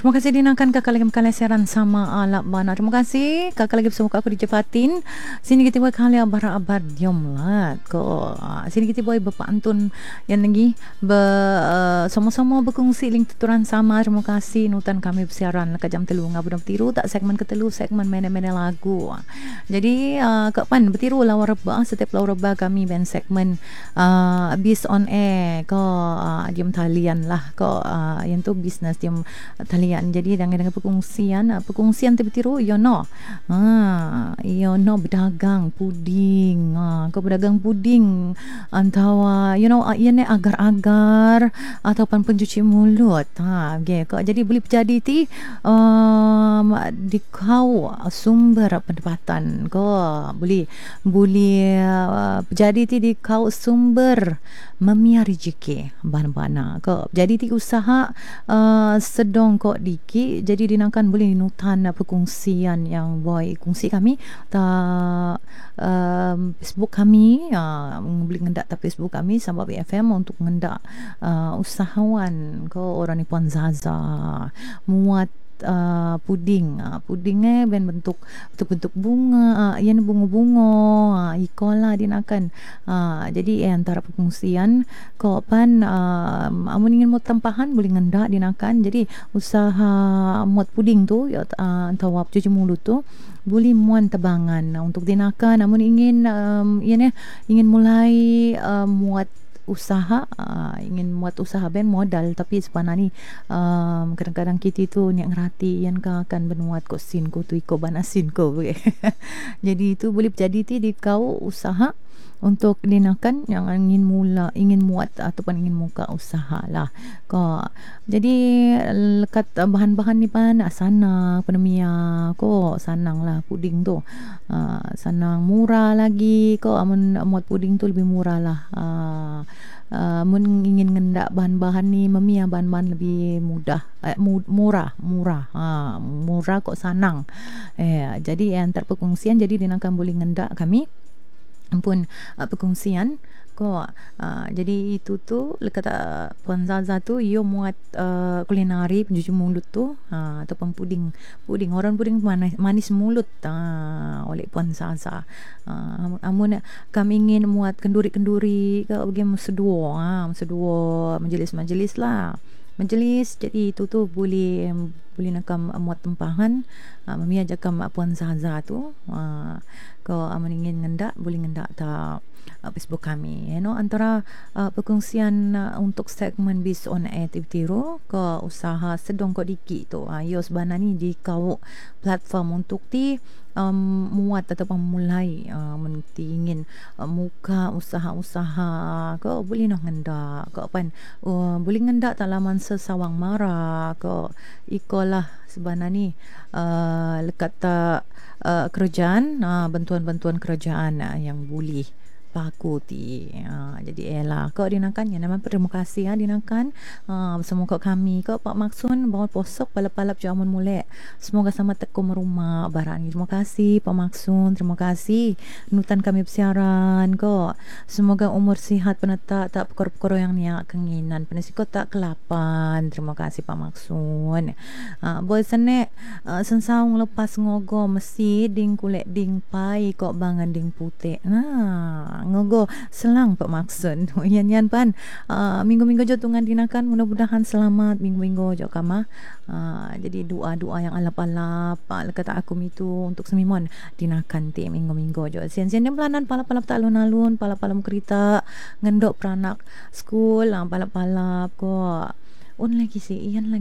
Terima kasih dinakan kakak lagi berkali siaran sama alap bana. Terima kasih kakak lagi bersama aku di Jepatin. Sini kita buat kali abar-abar diam lah. Ko sini kita buat berpantun yang lagi sama-sama berkongsi link tuturan sama. Terima kasih nutan kami bersiaran ke jam telu ngabun bertiru tak segmen ketelu segmen mana-mana lagu. Jadi kapan bertiru lawa reba setiap lawa reba kami band segmen bis on air ko diam talian lah ko yang tu bisnes diam talian. Jadi dengan perkongsian tiba-tiba yono berdagang puding kau berdagang puding antara ianya agar-agar ataupun pencuci mulut okay. Kau jadi boleh jadi ti di kau sumber pendapatan kau boleh jadi ti di kau sumber memia rezeki bana-bana kau jadi ti usaha sedong kok diki jadi dinakan boleh nutan perkongsian yang boy kongsi kami ta Facebook kami boleh ngendak ta Facebook kami sama BFM untuk ngendak usahawan ko orang ni Puan Zaza muat pudingnya bentuk bunga yang bunga-bunga ikola dinakan jadi antara perkongsian ko pan amun ingin mau tempahan boleh ngendak dinakan jadi usaha muat puding tu antara cuci mulut tu boleh muan tebangan untuk dinakan namun ingin ingin mulai muat usaha ingin muat usaha ben modal tapi sebenarnya ni kadang-kadang kita tu niat ngerati yang akan benuat ko sin ko tu iko banasin ko jadi itu boleh jadi di kau usaha untuk dinakan yang ingin muat ataupun ingin muka usaha lah ko jadi lekat bahan-bahan ni pan sana penemia ko sanang lah puding tu sanang murah lagi ko amun muat puding tu lebih murah lah mun ingin ngendak bahan-bahan ni memia bahan-bahan lebih mudah murah kok sanang jadi antar perkongsian jadi dinakan boleh ngendak kami ampun perkongsian ko jadi itu tu kata Puan Zaza tu yo muat kulinari pencuci mulut tu ataupun puding orang puding manis mulut oleh Puan Zaza amun kami ingin muat kenduri-kenduri ke bagi sedua majlis lah majlis jadi itu tu boleh nakam muat tempahan memia jakam Puan Zaza tu ko amun ingin ngendak boleh ngendak ta Facebook kami antara perkongsian untuk segmen bis on air tiru ke usaha sedong ko diki tu yo sebenarnya ni di kau platform untuk muat ataupun mulai ingin muka usaha-usaha ko boleh noh ngendak ko pan boleh ngendak talaman sesawang mara ko ikolah sebenarnya ni lekat kerajaan bantuan-bantuan kerajaan yang boleh paku ti jadi elah kau dinakan ya nama terima kasih dinakan bersama kau kami kau Pak Maksun bawa posok palap-palap jamun mulai semoga sama tekum rumah barang terima kasih Pak Maksun terima kasih nutan kami bersiaran kau semoga umur sihat penetak tak perkara-perkara yang niat keinginan penasih kau tak kelapan terima kasih Pak Maksun boy senek sensaung lepas ngogo mesti ding kulit ding pai kau bangan ding putih ngogo selang Pak Maksun yan pan minggu-minggu jo tungan dinakan mudah-mudahan selamat minggu-minggu jo kama jadi doa-doa yang alap-alap kata aku itu untuk semimon dinakan ti minggu-minggu jo sian-sian pelanan palap-palap tak alun-alun palap-palap kereta ngendok peranak school palap-palap ko lagi sih iyan lagi